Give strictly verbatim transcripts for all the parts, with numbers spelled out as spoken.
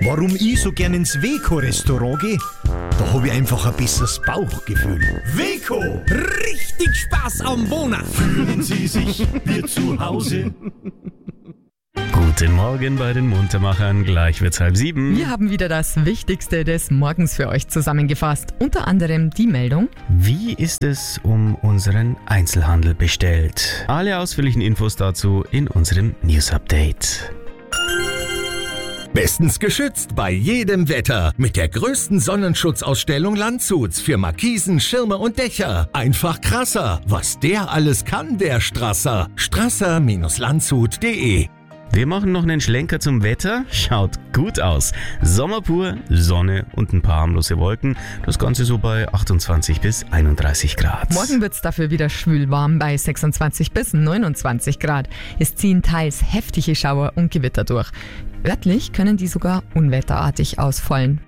Warum ich so gern ins Weco-Restaurant gehe? Da habe ich einfach ein besseres Bauchgefühl. Weco! Richtig Spaß am Wohnen! Fühlen Sie sich wie zu Hause? Guten Morgen bei den Muntermachern, gleich wird's halb sieben. Wir haben wieder das Wichtigste des Morgens für euch zusammengefasst. Unter anderem die Meldung: Wie ist es um unseren Einzelhandel bestellt? Alle ausführlichen Infos dazu in unserem News Update. Bestens geschützt bei jedem Wetter mit der größten Sonnenschutzausstellung Landshuts für Markisen, Schirme und Dächer. Einfach krasser, was der alles kann, der Strasser. Strasser Landshut punkt de. Wir machen noch einen Schlenker zum Wetter. Schaut gut aus. Sommer pur, Sonne und ein paar harmlose Wolken. Das Ganze so bei achtundzwanzig bis einunddreißig Grad. Morgen wird es dafür wieder schwül warm bei sechsundzwanzig bis neunundzwanzig Grad. Es ziehen teils heftige Schauer und Gewitter durch. Örtlich können die sogar unwetterartig ausfallen.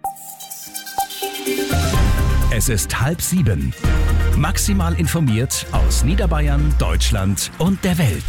Es ist halb sieben. Maximal informiert aus Niederbayern, Deutschland und der Welt.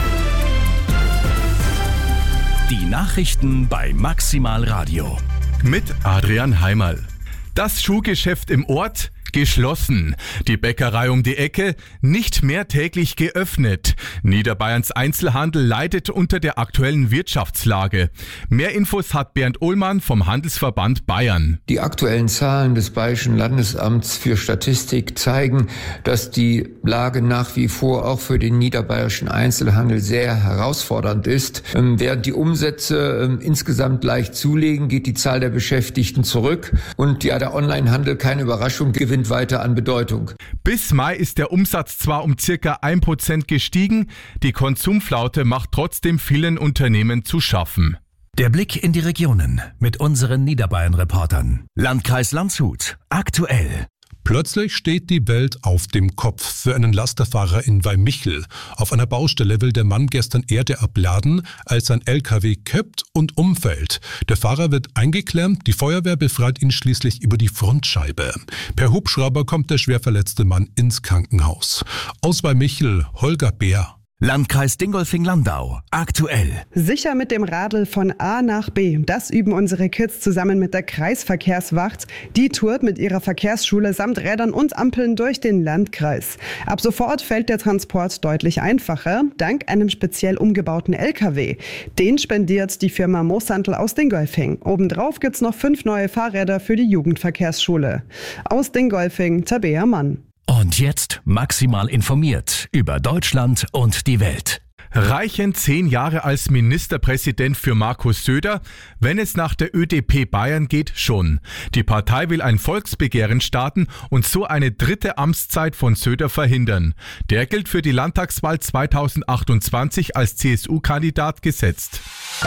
Die Nachrichten bei Maximal Radio. Mit Adrian Heimerl. Das Schuhgeschäft im Ort geschlossen. Die Bäckerei um die Ecke nicht mehr täglich geöffnet. Niederbayerns Einzelhandel leidet unter der aktuellen Wirtschaftslage. Mehr Infos hat Bernd Ohlmann vom Handelsverband Bayern. Die aktuellen Zahlen des Bayerischen Landesamts für Statistik zeigen, dass die Lage nach wie vor auch für den niederbayerischen Einzelhandel sehr herausfordernd ist. Während die Umsätze insgesamt leicht zulegen, geht die Zahl der Beschäftigten zurück und ja, der Onlinehandel, keine Überraschung, gewinnt weiter an Bedeutung. Bis Mai ist der Umsatz zwar um circa ein Prozent gestiegen, die Konsumflaute macht trotzdem vielen Unternehmen zu schaffen. Der Blick in die Regionen mit unseren Niederbayern-Reportern. Landkreis Landshut, aktuell. Plötzlich steht die Welt auf dem Kopf für einen Lasterfahrer in Weimichel. Auf einer Baustelle will der Mann gestern Erde abladen, als sein L K W kippt und umfällt. Der Fahrer wird eingeklemmt, die Feuerwehr befreit ihn schließlich über die Frontscheibe. Per Hubschrauber kommt der schwer verletzte Mann ins Krankenhaus. Aus Weimichel, Holger Bär. Landkreis Dingolfing-Landau, aktuell. Sicher mit dem Radl von A nach B. Das üben unsere Kids zusammen mit der Kreisverkehrswacht. Die tourt mit ihrer Verkehrsschule samt Rädern und Ampeln durch den Landkreis. Ab sofort fällt der Transport deutlich einfacher, dank einem speziell umgebauten L K W. Den spendiert die Firma Moosandl aus Dingolfing. Obendrauf gibt's noch fünf neue Fahrräder für die Jugendverkehrsschule. Aus Dingolfing, Tabea Mann. Und jetzt maximal informiert über Deutschland und die Welt. Reichen zehn Jahre als Ministerpräsident für Markus Söder? Wenn es nach der Ö D P Bayern geht, schon. Die Partei will ein Volksbegehren starten und so eine dritte Amtszeit von Söder verhindern. Der gilt für die Landtagswahl zweitausendachtundzwanzig als C S U-Kandidat gesetzt.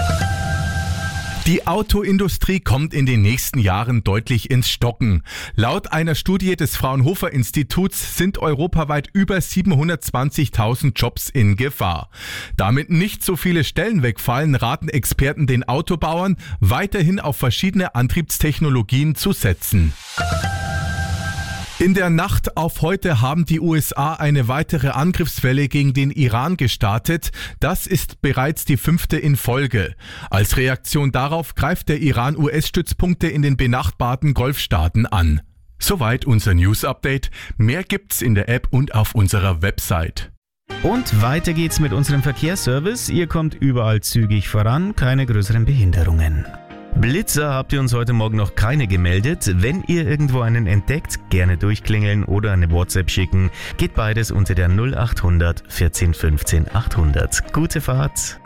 Die Autoindustrie kommt in den nächsten Jahren deutlich ins Stocken. Laut einer Studie des Fraunhofer-Instituts sind europaweit über siebenhundertzwanzigtausend Jobs in Gefahr. Damit nicht so viele Stellen wegfallen, raten Experten den Autobauern, weiterhin auf verschiedene Antriebstechnologien zu setzen. In der Nacht auf heute haben die U S A eine weitere Angriffswelle gegen den Iran gestartet. Das ist bereits die fünfte in Folge. Als Reaktion darauf greift der Iran U S-Stützpunkte in den benachbarten Golfstaaten an. Soweit unser News-Update. Mehr gibt's in der App und auf unserer Website. Und weiter geht's mit unserem Verkehrsservice. Ihr kommt überall zügig voran, keine größeren Behinderungen. Blitzer habt ihr uns heute Morgen noch keine gemeldet. Wenn ihr irgendwo einen entdeckt, gerne durchklingeln oder eine WhatsApp schicken. Geht beides unter der null acht hundert vierzehn fünfzehn achthundert. Gute Fahrt!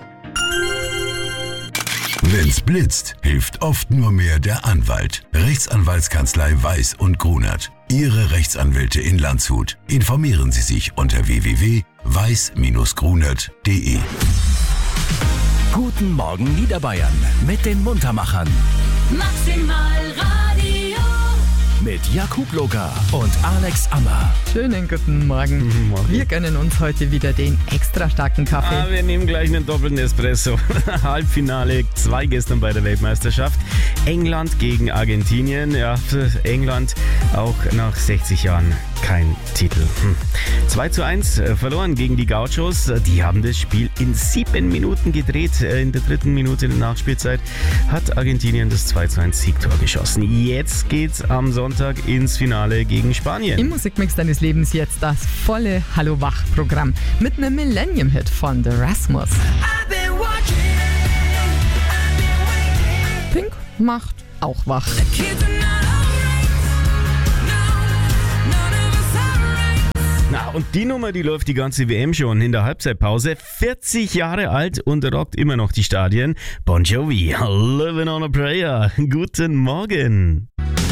Wenn's blitzt, hilft oft nur mehr der Anwalt. Rechtsanwaltskanzlei Weiß und Grunert. Ihre Rechtsanwälte in Landshut. Informieren Sie sich unter w w w punkt weiß Bindestrich grunert punkt de. Guten Morgen Niederbayern mit den Muntermachern. Maximal Radio. Mit Jakub Locker und Alex Ammer. Schönen guten Morgen. Guten Morgen. Wir gönnen uns heute wieder den extra starken Kaffee. Ah, wir nehmen gleich einen doppelten Espresso. Halbfinale zwei gestern bei der Weltmeisterschaft. England gegen Argentinien. Ja, für England auch nach sechzig Jahren kein Titel. Hm. zwei zu eins verloren gegen die Gauchos. Die haben das Spiel in sieben Minuten gedreht. In der dritten Minute der Nachspielzeit hat Argentinien das zwei zu eins Siegtor geschossen. Jetzt geht's am Sonntag ins Finale gegen Spanien. Im Musikmix deines Lebens jetzt das volle Hallo-Wach-Programm mit einem Millennium-Hit von The Rasmus. Pink macht auch wach. Na, und die Nummer, die läuft die ganze W M schon in der Halbzeitpause. vierzig Jahre alt und rockt immer noch die Stadien. Bon Jovi, Living on a Prayer. Guten Morgen.